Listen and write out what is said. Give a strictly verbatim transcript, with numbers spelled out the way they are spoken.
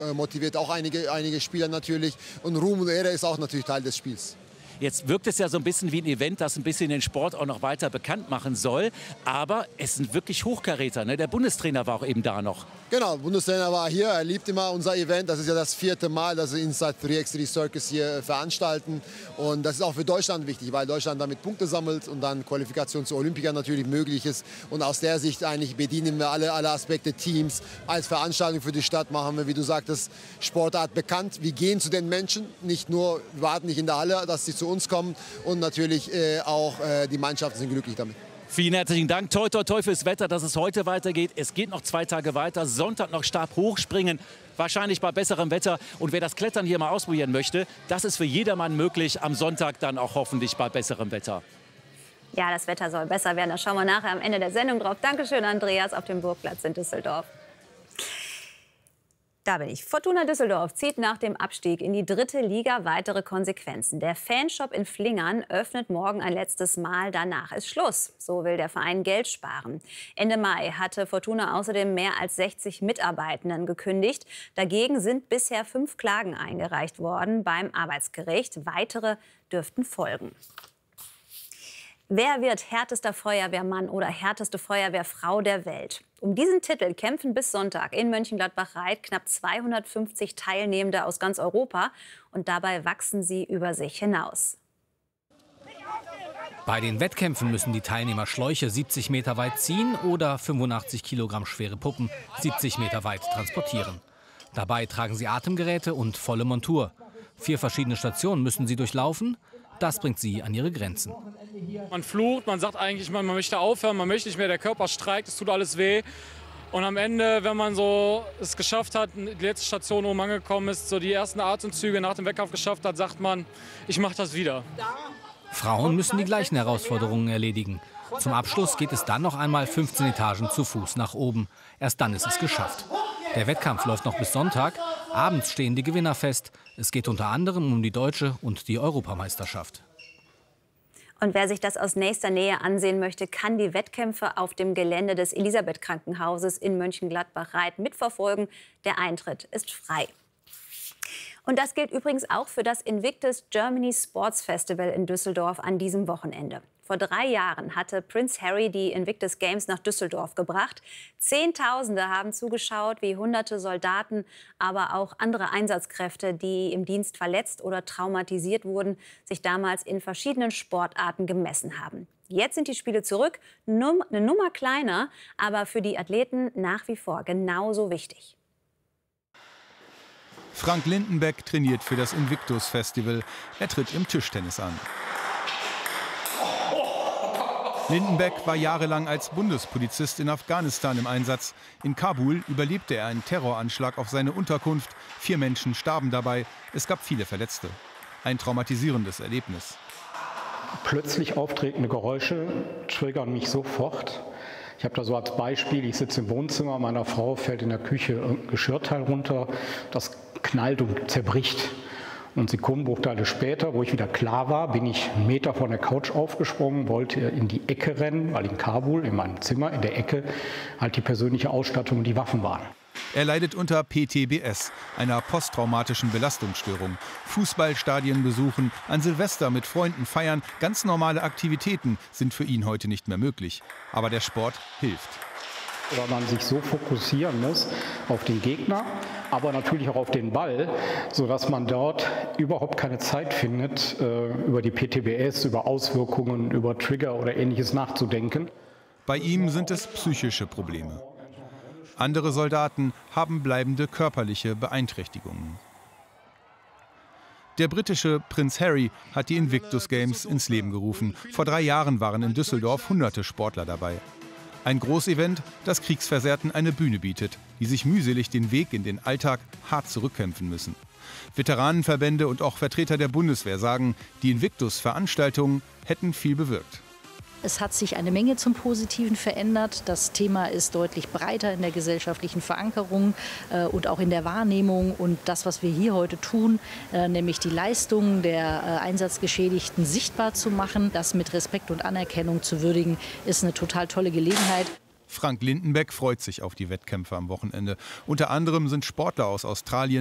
Motiviert auch einige, einige Spieler natürlich. Und Ruhm und Ehre ist auch natürlich Teil des Spiels. Jetzt wirkt es ja so ein bisschen wie ein Event, das ein bisschen den Sport auch noch weiter bekannt machen soll. Aber es sind wirklich Hochkaräter, ne? Der Bundestrainer war auch eben da noch. Genau, der Bundestrainer war hier. Er liebt immer unser Event. Das ist ja das vierte Mal, dass wir Inside drei by drei Circus hier veranstalten. Und das ist auch für Deutschland wichtig, weil Deutschland damit Punkte sammelt und dann Qualifikation zu Olympia natürlich möglich ist. Und aus der Sicht eigentlich bedienen wir alle, alle Aspekte Teams. Als Veranstaltung für die Stadt machen wir, wie du sagtest, Sportart bekannt. Wir gehen zu den Menschen, nicht nur, wir warten nicht in der Halle, dass sie zu uns kommen. Und natürlich äh, auch äh, die Mannschaften sind glücklich damit. Vielen herzlichen Dank. Toi, toi, toi fürs Wetter, dass es heute weitergeht. Es geht noch zwei Tage weiter. Sonntag noch Stabhochspringen. Wahrscheinlich bei besserem Wetter. Und wer das Klettern hier mal ausprobieren möchte, das ist für jedermann möglich. Am Sonntag dann auch hoffentlich bei besserem Wetter. Ja, das Wetter soll besser werden. Da schauen wir nachher am Ende der Sendung drauf. Dankeschön, Andreas, auf dem Burgplatz in Düsseldorf. Da bin ich. Fortuna Düsseldorf zieht nach dem Abstieg in die dritte Liga weitere Konsequenzen. Der Fanshop in Flingern öffnet morgen ein letztes Mal. Danach ist Schluss. So will der Verein Geld sparen. Ende Mai hatte Fortuna außerdem mehr als sechzig Mitarbeitenden gekündigt. Dagegen sind bisher fünf Klagen eingereicht worden beim Arbeitsgericht. Weitere dürften folgen. Wer wird härtester Feuerwehrmann oder härteste Feuerwehrfrau der Welt? Um diesen Titel kämpfen bis Sonntag in Mönchengladbach-Reit knapp zweihundertfünfzig Teilnehmende aus ganz Europa. Und dabei wachsen sie über sich hinaus. Bei den Wettkämpfen müssen die Teilnehmer Schläuche siebzig Meter weit ziehen oder fünfundachtzig Kilogramm schwere Puppen siebzig Meter weit transportieren. Dabei tragen sie Atemgeräte und volle Montur. Vier verschiedene Stationen müssen sie durchlaufen. Das bringt sie an ihre Grenzen. Man flucht, man sagt eigentlich, man möchte aufhören, man möchte nicht mehr, der Körper streikt, es tut alles weh. Und am Ende, wenn man so es geschafft hat, die letzte Station oben angekommen ist, so die ersten Atemzüge nach dem Wettkampf geschafft hat, sagt man, ich mache das wieder. Frauen müssen die gleichen Herausforderungen erledigen. Zum Abschluss geht es dann noch einmal fünfzehn Etagen zu Fuß nach oben. Erst dann ist es geschafft. Der Wettkampf läuft noch bis Sonntag. Abends stehen die Gewinner fest. Es geht unter anderem um die deutsche und die Europameisterschaft. Und wer sich das aus nächster Nähe ansehen möchte, kann die Wettkämpfe auf dem Gelände des Elisabeth-Krankenhauses in Mönchengladbach-Reit mitverfolgen. Der Eintritt ist frei. Und das gilt übrigens auch für das Invictus Germany Sports Festival in Düsseldorf an diesem Wochenende. Vor drei Jahren hatte Prince Harry die Invictus Games nach Düsseldorf gebracht. Zehntausende haben zugeschaut, wie hunderte Soldaten, aber auch andere Einsatzkräfte, die im Dienst verletzt oder traumatisiert wurden, sich damals in verschiedenen Sportarten gemessen haben. Jetzt sind die Spiele zurück, Num- eine Nummer kleiner, aber für die Athleten nach wie vor genauso wichtig. Frank Lindenbeck trainiert für das Invictus Festival. Er tritt im Tischtennis an. Lindenbeck war jahrelang als Bundespolizist in Afghanistan im Einsatz. In Kabul überlebte er einen Terroranschlag auf seine Unterkunft. Vier Menschen starben dabei. Es gab viele Verletzte. Ein traumatisierendes Erlebnis. Plötzlich auftretende Geräusche triggern mich sofort. Ich habe da so als Beispiel, ich sitze im Wohnzimmer, meiner Frau fällt in der Küche ein Geschirrteil runter. Das knallt und zerbricht. Und Sekundenbruchteile später, wo ich wieder klar war, bin ich einen Meter von der Couch aufgesprungen, wollte in die Ecke rennen, weil in Kabul, in meinem Zimmer, in der Ecke, halt die persönliche Ausstattung und die Waffen waren. Er leidet unter P T B S, einer posttraumatischen Belastungsstörung. Fußballstadien besuchen, an Silvester mit Freunden feiern, ganz normale Aktivitäten sind für ihn heute nicht mehr möglich. Aber der Sport hilft. Weil man sich so fokussieren muss auf den Gegner, aber natürlich auch auf den Ball, sodass man dort überhaupt keine Zeit findet, über die P T B S, über Auswirkungen, über Trigger oder Ähnliches nachzudenken. Bei ihm sind es psychische Probleme. Andere Soldaten haben bleibende körperliche Beeinträchtigungen. Der britische Prinz Harry hat die Invictus Games ins Leben gerufen. Vor drei Jahren waren in Düsseldorf hunderte Sportler dabei. Ein Großevent, das Kriegsversehrten eine Bühne bietet, die sich mühselig den Weg in den Alltag hart zurückkämpfen müssen. Veteranenverbände und auch Vertreter der Bundeswehr sagen, die Invictus-Veranstaltungen hätten viel bewirkt. Es hat sich eine Menge zum Positiven verändert. Das Thema ist deutlich breiter in der gesellschaftlichen Verankerung äh, und auch in der Wahrnehmung. Und das, was wir hier heute tun, äh, nämlich die Leistungen der äh, Einsatzgeschädigten sichtbar zu machen, das mit Respekt und Anerkennung zu würdigen, ist eine total tolle Gelegenheit. Frank Lindenbeck freut sich auf die Wettkämpfe am Wochenende. Unter anderem sind Sportler aus Australien